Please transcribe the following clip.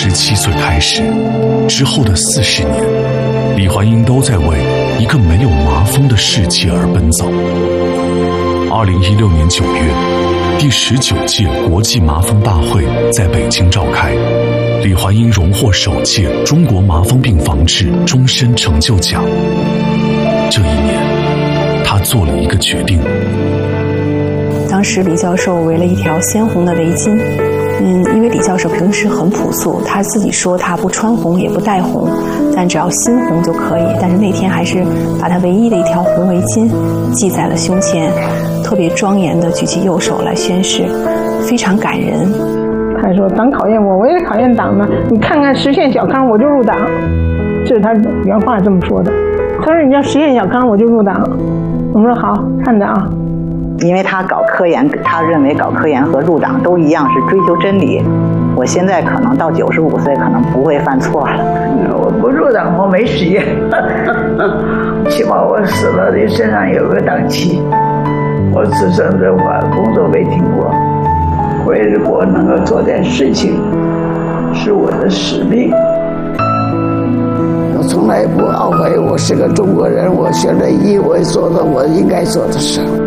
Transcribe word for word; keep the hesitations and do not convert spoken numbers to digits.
十七岁开始，之后的四十年，李焕英都在为一个没有麻风的世界而奔走。二零一六年九月，第十九届国际麻风大会在北京召开，李焕英荣获首届中国麻风病防治终身成就奖。这一年，他做了一个决定。 当时李教授围了一条鲜红的围巾，嗯，因为李教授平时很朴素，他自己说他不穿红也不戴红，但只要心红就可以。但是那天还是把他唯一的一条红围巾系在了胸前，特别庄严地举起右手来宣誓，非常感人。 他说党考验我，我也考验党呢，你看看实现小康我就入党，这是他原话这么说的。他说你要实现小康我就入党，我们说好，看着啊。 因为他搞科研，他认为搞科研和入党都一样，是追求真理。我现在可能到九十五岁，可能不会犯错了。 我不入党，我没实验，起码我死了，你身上有个党旗。我此生的话工作没停过，为我能够做点事情，是我的使命。 我从来不懊悔，我是个中国人，我学了医，我做了我应该做的事。